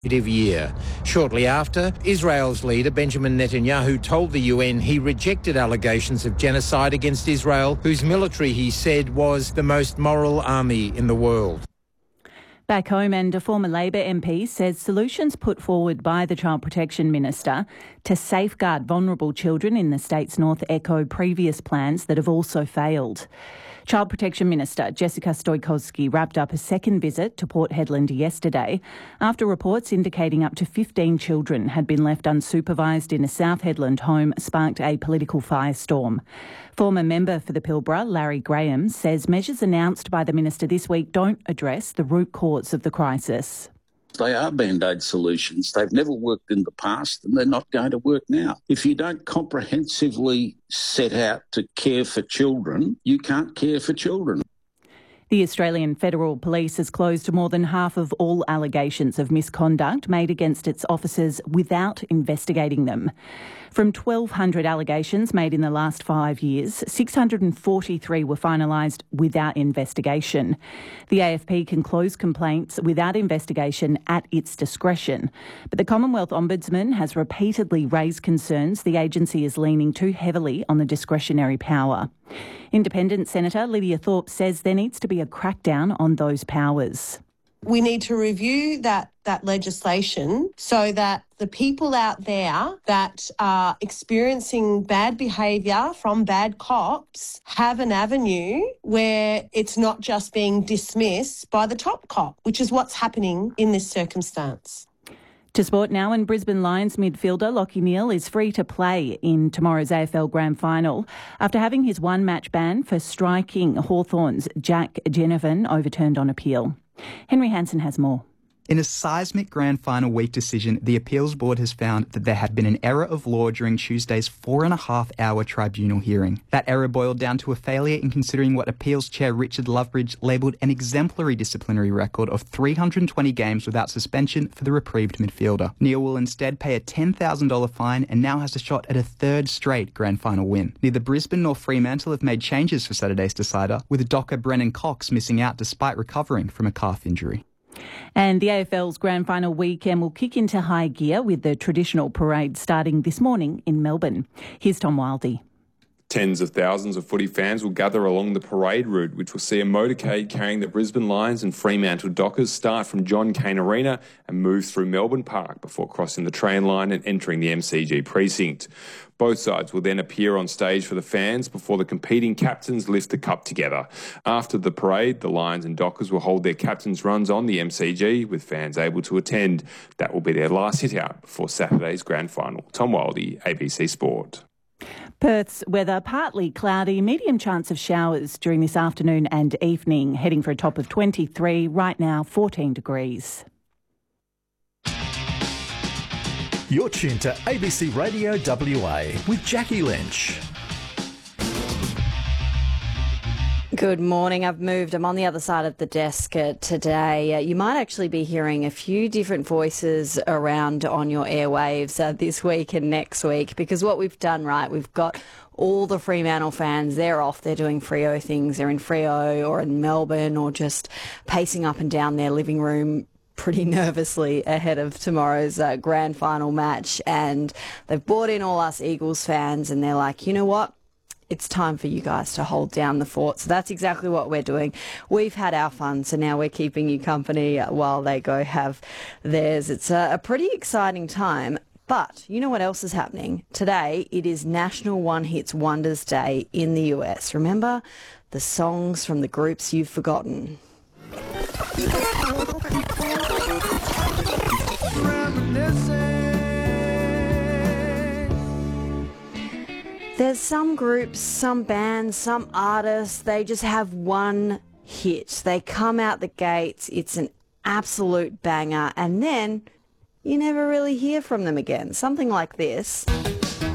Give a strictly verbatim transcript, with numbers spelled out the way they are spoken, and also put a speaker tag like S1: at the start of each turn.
S1: year. Shortly after, Israel's leader Benjamin Netanyahu told the U N he rejected allegations of genocide against Israel, whose military, he said, was the most moral army in the world.
S2: Back home, and a former Labor M P says solutions put forward by the Child Protection Minister to safeguard vulnerable children in the state's north echo previous plans that have also failed. Child Protection Minister Jessica Stoikovsky wrapped up a second visit to Port Hedland yesterday after reports indicating up to fifteen children had been left unsupervised in a South Hedland home sparked a political firestorm. Former member for the Pilbara, Larry Graham, says measures announced by the minister this week don't address the root cause of the crisis.
S3: They are Band-Aid solutions. They've never worked in the past and they're not going to work now. If you don't comprehensively set out to care for children, you can't care for children.
S2: The Australian Federal Police has closed more than half of all allegations of misconduct made against its officers without investigating them. From twelve hundred allegations made in the last five years, six hundred forty-three were finalised without investigation. The A F P can close complaints without investigation at its discretion. But the Commonwealth Ombudsman has repeatedly raised concerns the agency is leaning too heavily on the discretionary power. Independent Senator Lydia Thorpe says there needs to be a crackdown on those powers.
S4: We need to review that, that legislation so that the people out there that are experiencing bad behaviour from bad cops have an avenue where it's not just being dismissed by the top cop, which is what's happening in this circumstance.
S2: To sport now, and Brisbane Lions midfielder Lachie Neale is free to play in tomorrow's A F L Grand Final after having his one-match ban for striking Hawthorn's Jack Ginnivan overturned on appeal. Henry Hansen has more.
S5: In a seismic Grand Final week decision, the Appeals Board has found that there had been an error of law during Tuesday's four and a half hour tribunal hearing. That error boiled down to a failure in considering what Appeals Chair Richard Lovebridge labelled an exemplary disciplinary record of three hundred twenty games without suspension for the reprieved midfielder. Neale will instead pay a ten thousand dollars fine and now has a shot at a third straight Grand Final win. Neither Brisbane nor Fremantle have made changes for Saturday's decider, with docker Brennan Cox missing out despite recovering from a calf injury.
S2: And the A F L's Grand Final weekend will kick into high gear with the traditional parade starting this morning in Melbourne. Here's Tom Wildey.
S6: Tens of thousands of footy fans will gather along the parade route, which will see a motorcade carrying the Brisbane Lions and Fremantle Dockers start from John Cain Arena and move through Melbourne Park before crossing the train line and entering the M C G precinct. Both sides will then appear on stage for the fans before the competing captains lift the cup together. After the parade, the Lions and Dockers will hold their captains' runs on the M C G, with fans able to attend. That will be their last hit-out before Saturday's Grand Final. Tom Wildey, A B C Sport.
S2: Perth's weather partly cloudy, medium chance of showers during this afternoon and evening, heading for a top of twenty-three, right now fourteen degrees.
S7: You're tuned to A B C Radio W A with Jackie Lynch.
S8: Good morning. I've moved. I'm on the other side of the desk uh, today. Uh, you might actually be hearing a few different voices around on your airwaves uh, this week and next week, because what we've done, right, we've got all the Fremantle fans. They're off. They're doing Freo things. They're in Freo or in Melbourne or just pacing up and down their living room pretty nervously ahead of tomorrow's uh, Grand Final match. And they've brought in all us Eagles fans and they're like, you know what? It's time for you guys to hold down the fort. So that's exactly what we're doing. We've had our fun, so now we're keeping you company while they go have theirs. It's a, a pretty exciting time. But you know what else is happening? Today, it is National One Hits Wonders Day in the U S. Remember the songs from the groups you've forgotten? There's some groups, some bands, some artists, they just have one hit. They come out the gates, it's an absolute banger, and then you never really hear from them again. Something like this.